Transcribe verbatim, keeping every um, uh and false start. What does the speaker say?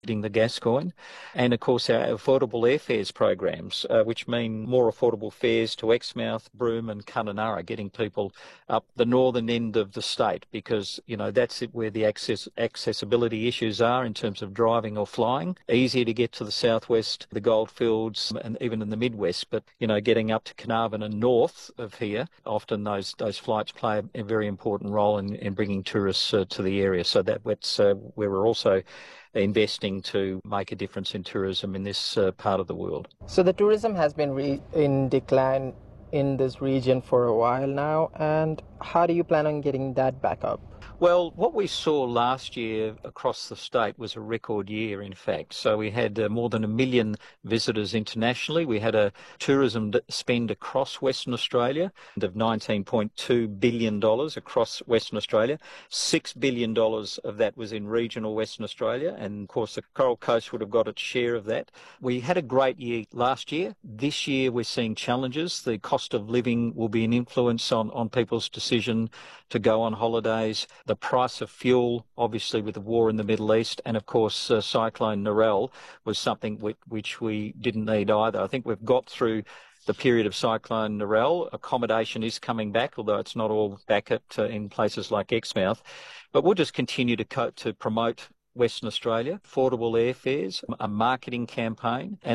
the Gascoyne, and of course our affordable airfares programs, uh, which mean more affordable fares to Exmouth, Broome and Kununurra, getting people up the northern end of the state, because, you know, that's it where the access accessibility issues are in terms of driving or flying. Easier to get to the southwest, the goldfields and even in the Midwest, but, you know, getting up to Carnarvon and north of here, often those those flights play a very important role in, in bringing tourists uh, to the area. So that, that's uh, where we're also investing to make a difference in tourism in this uh, part of the world. So the tourism has been re- in decline in this region for a while now, and how do you plan on getting that back up? Well, what we saw last year across the state was a record year, in fact. So we had uh, more than a million visitors internationally. We had a tourism spend across Western Australia of nineteen point two billion dollars across Western Australia. six billion dollars of that was in regional Western Australia, and of course the Coral Coast would have got its share of that. We had a great year last year. This year we're seeing challenges. The cost of living will be an influence on, on people's decision to go on holidays. The price of fuel, obviously with the war in the Middle East, and of course uh, Cyclone Narelle was something which, which we didn't need either. I think we've got through the period of Cyclone Narelle. Accommodation is coming back, although it's not all back at uh, in places like Exmouth. But we'll just continue to co- to promote Western Australia, affordable airfares, a marketing campaign, and